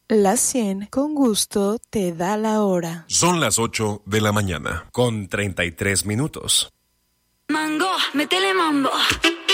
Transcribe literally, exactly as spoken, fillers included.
La cien con gusto te da la hora. Son las ocho de la mañana, con treinta y tres minutos. Mango, métele mambo.